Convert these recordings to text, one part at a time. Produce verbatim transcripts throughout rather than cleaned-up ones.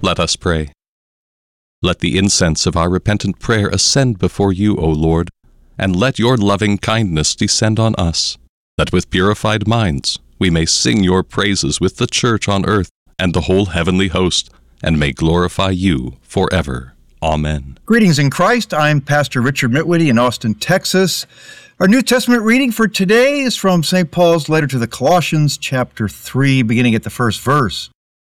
Let us pray. Let the incense of our repentant prayer ascend before you, O Lord, and let your loving kindness descend on us, that with purified minds we may sing your praises with the church on earth and the whole heavenly host, and may glorify you forever. Amen. Greetings in Christ. I'm Pastor Richard Mitwitty in Austin, Texas. Our New Testament reading for today is from Saint Paul's letter to the Colossians, chapter three, beginning at the first verse.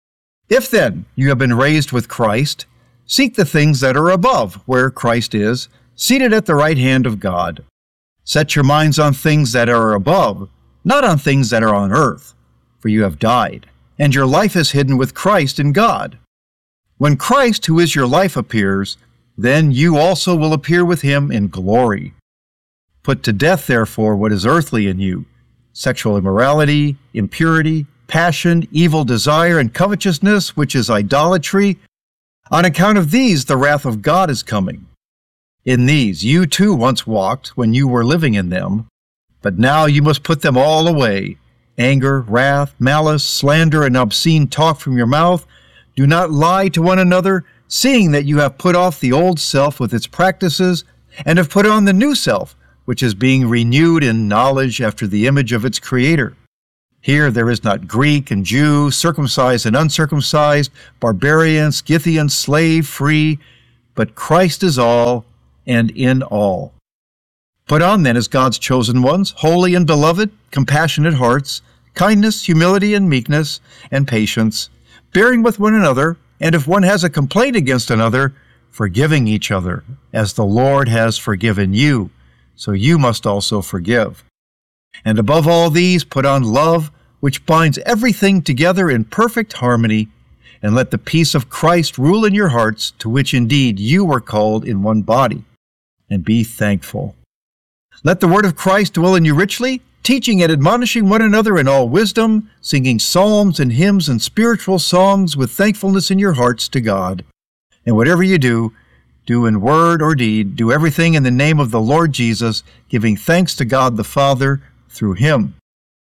If then you have been raised with Christ, seek the things that are above, where Christ is, seated at the right hand of God. Set your minds on things that are above, not on things that are on earth, for you have died, and your life is hidden with Christ in God. When Christ, who is your life, appears, then you also will appear with him in glory. Put to death, therefore, what is earthly in you, sexual immorality, impurity, passion, evil desire, and covetousness, which is idolatry. On account of these, the wrath of God is coming. In these you too once walked when you were living in them, but now you must put them all away: anger, wrath, malice, slander, and obscene talk from your mouth. Do not lie to one another, seeing that you have put off the old self with its practices, and have put on the new self, which is being renewed in knowledge after the image of its Creator. Here there is not Greek and Jew, circumcised and uncircumcised, barbarian, Scythian, slave, free, but Christ is all and in all. Put on then as God's chosen ones, holy and beloved, compassionate hearts, kindness, humility, and meekness, and patience, bearing with one another, and if one has a complaint against another, forgiving each other, as the Lord has forgiven you, so you must also forgive. And above all these, put on love, which binds everything together in perfect harmony, and let the peace of Christ rule in your hearts, to which indeed you were called in one body, and be thankful. Let the word of Christ dwell in you richly, teaching and admonishing one another in all wisdom, singing psalms and hymns and spiritual songs with thankfulness in your hearts to God. And whatever you do, do in word or deed, do everything in the name of the Lord Jesus, giving thanks to God the Father through him.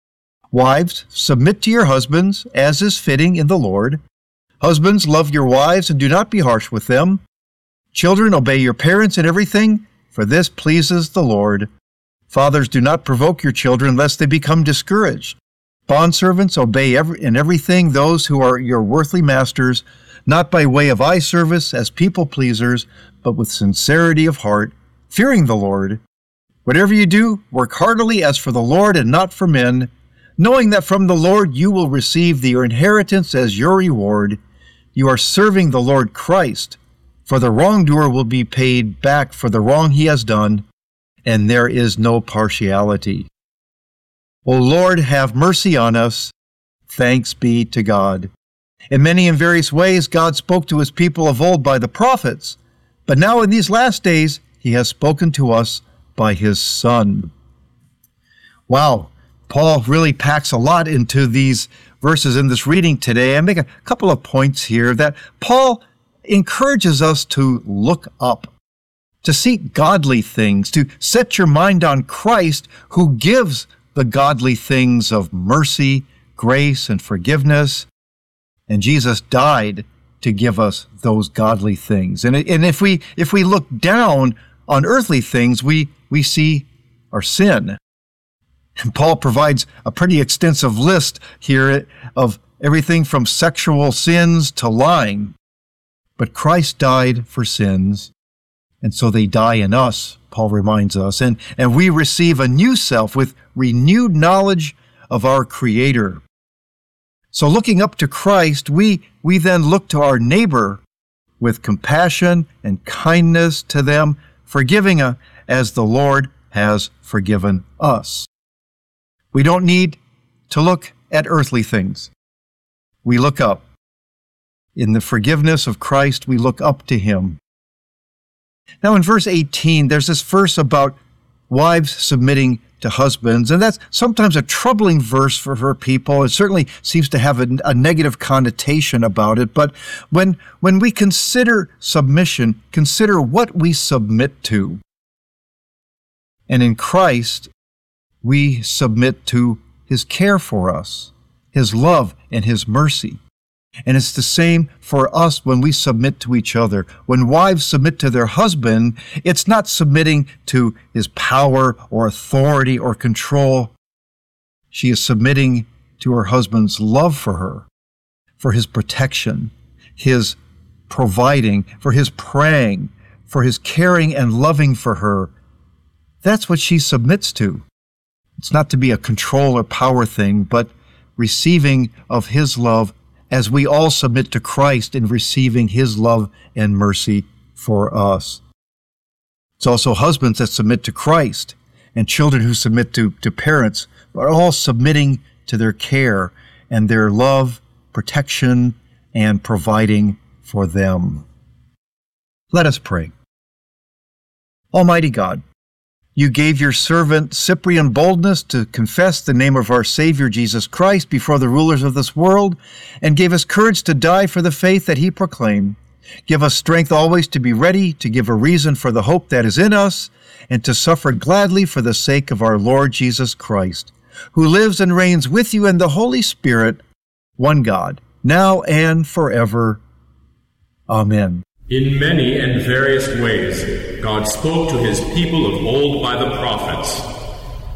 Wives, submit to your husbands, as is fitting in the Lord. Husbands, love your wives and do not be harsh with them. Children, obey your parents in everything, for this pleases the Lord. Fathers, do not provoke your children, lest they become discouraged. Bondservants, obey every, in everything those who are your worldly masters, not by way of eye service as people pleasers, but with sincerity of heart, fearing the Lord. Whatever you do, work heartily as for the Lord and not for men, knowing that from the Lord you will receive the inheritance as your reward. You are serving the Lord Christ, for the wrongdoer will be paid back for the wrong he has done, and there is no partiality. O Lord, have mercy on us. Thanks be to God. In many and various ways, God spoke to his people of old by the prophets, but now in these last days, he has spoken to us by his Son. Wow, Paul really packs a lot into these verses in this reading today. I make a couple of points here that Paul encourages us to look up, to seek godly things, to set your mind on Christ, who gives the godly things of mercy, grace, and forgiveness. And Jesus died to give us those godly things. And, and if we if we look down on earthly things, we, we see our sin. And Paul provides a pretty extensive list here of everything from sexual sins to lying. But Christ died for sins, and so they die in us, Paul reminds us, and, and we receive a new self with renewed knowledge of our Creator. So looking up to Christ, we, we then look to our neighbor with compassion and kindness to them, forgiving uh, as the Lord has forgiven us. We don't need to look at earthly things. We look up. In the forgiveness of Christ, we look up to him. Now in verse eighteen, there's this verse about wives submitting to husbands, and that's sometimes a troubling verse for, for people. It certainly seems to have a, a negative connotation about it, but when, when we consider submission, consider what we submit to. And in Christ, we submit to his care for us, his love, and his mercy. And it's the same for us when we submit to each other. When wives submit to their husband, it's not submitting to his power or authority or control. She is submitting to her husband's love for her, for his protection, his providing, for his praying, for his caring and loving for her. That's what she submits to. It's not to be a control or power thing, but receiving of his love as we all submit to Christ in receiving his love and mercy for us. It's also husbands that submit to Christ and children who submit to, to parents, are all submitting to their care and their love, protection, and providing for them. Let us pray. Almighty God, you gave your servant Cyprian boldness to confess the name of our Savior Jesus Christ before the rulers of this world, and gave us courage to die for the faith that he proclaimed. Give us strength always to be ready to give a reason for the hope that is in us, and to suffer gladly for the sake of our Lord Jesus Christ, who lives and reigns with you in the Holy Spirit, one God, now and forever. Amen. In many and various ways, God spoke to his people of old by the prophets.